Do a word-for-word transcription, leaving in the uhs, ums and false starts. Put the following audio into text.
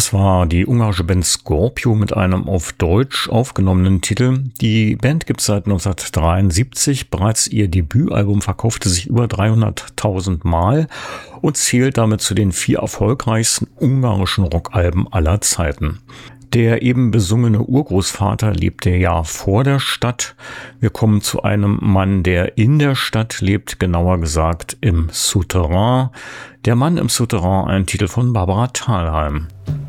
Das war die ungarische Band Scorpio mit einem auf Deutsch aufgenommenen Titel. Die Band gibt es seit neunzehnhundertdreiundsiebzig. Bereits ihr Debütalbum verkaufte sich über dreihunderttausend Mal und zählt damit zu den vier erfolgreichsten ungarischen Rockalben aller Zeiten. Der eben besungene Urgroßvater lebte ja vor der Stadt. Wir kommen zu einem Mann, der in der Stadt lebt, genauer gesagt im Souterrain. Der Mann im Souterrain, ein Titel von Barbara Thalheim.